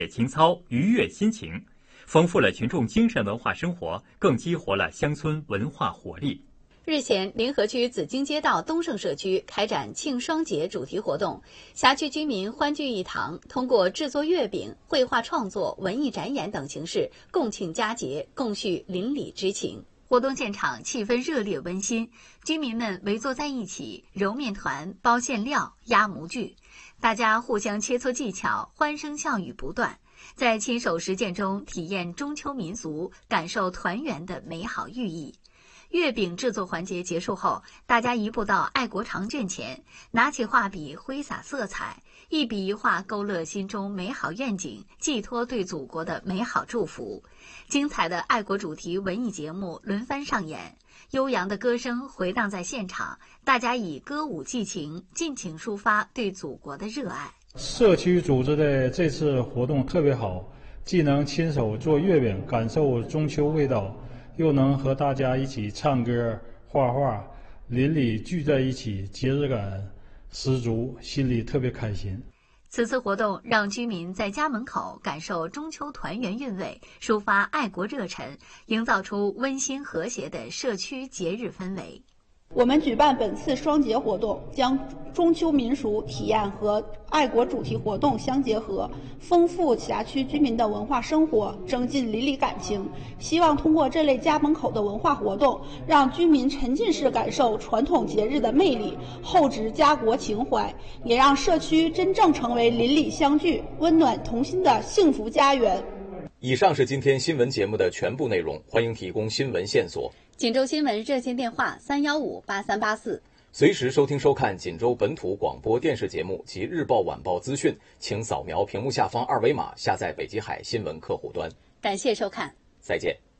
情操，愉悦心情，丰富了群众精神文化生活，更激活了乡村文化活力。 日前，临河区紫荆街道东胜社区开展庆双节主题活动，辖区居民欢聚一堂，通过制作月饼、绘画创作、文艺展演等形式共庆佳节，共叙邻里之情。活动现场气氛热烈温馨，居民们围坐在一起揉面团、包馅料、压模具，大家互相切磋技巧，欢声笑语不断，在亲手实践中体验中秋民俗，感受团圆的美好寓意。月饼制作环节结束后，大家移步到爱国长卷前，拿起画笔挥洒色彩，一笔一画勾勒心中美好愿景，寄托对祖国的美好祝福。精彩的爱国主题文艺节目轮番上演，悠扬的歌声回荡在现场，大家以歌舞寄情，尽情抒发对祖国的热爱。 社区组织的这次活动特别好，既能亲手做月饼，感受中秋味道，又能和大家一起唱歌、画画，邻里聚在一起，节日感十足，心里特别开心。 此次活动让居民在家门口感受中秋团圆韵味，抒发爱国热忱，营造出温馨和谐的社区节日氛围。 我们举办本次双节活动，将中秋民俗体验和爱国主题活动相结合，丰富辖区居民的文化生活，增进邻里感情。希望通过这类家门口的文化活动，让居民沉浸式感受传统节日的魅力，厚植家国情怀，也让社区真正成为邻里相聚、温暖同心的幸福家园。 以上是今天新闻节目的全部内容，欢迎提供新闻线索。 锦州新闻热线电话3158384， 随时收听收看锦州本土广播电视节目及日报晚报资讯，请扫描屏幕下方二维码下载北极海新闻客户端。 感谢收看， 再见。